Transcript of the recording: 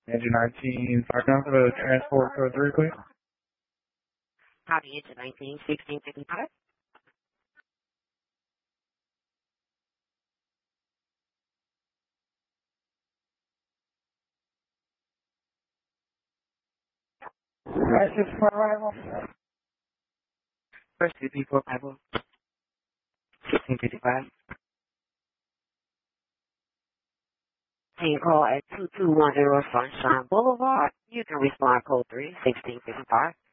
Engine 19, fire down for the transport code 3, please. Copy engine 19, 1655. Message for arrival. First people arrival. 1655. Team call at 2210 Sunshine Boulevard. You can respond code 3, 1655.